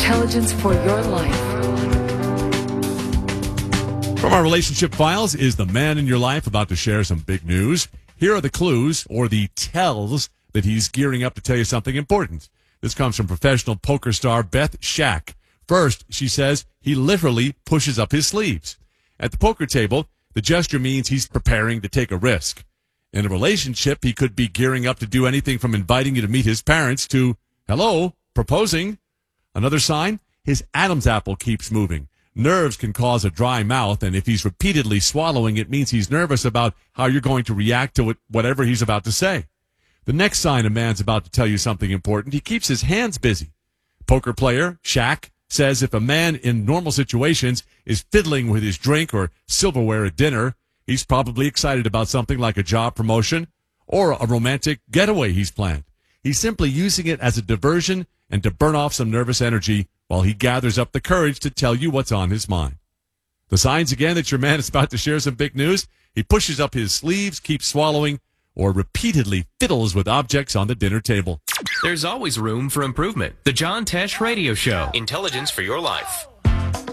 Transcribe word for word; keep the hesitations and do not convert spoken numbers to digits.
Intelligence for your life. From our relationship files, is the man in your life about to share some big news? Here are the clues, or the tells, that he's gearing up to tell you something important. This comes from professional poker star Beth Shack. First, she says he literally pushes up his sleeves. At the poker table, the gesture means he's preparing to take a risk. In a relationship, he could be gearing up to do anything from inviting you to meet his parents to, hello, proposing. Another sign, his Adam's apple keeps moving. Nerves can cause a dry mouth, and if he's repeatedly swallowing, it means he's nervous about how you're going to react to it, whatever he's about to say. The next sign a man's about to tell you something important, he keeps his hands busy. Poker player Shaq says if a man in normal situations is fiddling with his drink or silverware at dinner, he's probably excited about something like a job promotion or a romantic getaway he's planned. He's simply using it as a diversion and to burn off some nervous energy while he gathers up the courage to tell you what's on his mind. The signs again that your man is about to share some big news, he pushes up his sleeves, keeps swallowing, or repeatedly fiddles with objects on the dinner table. There's always room for improvement. The John Tesh Radio Show. Intelligence for your life.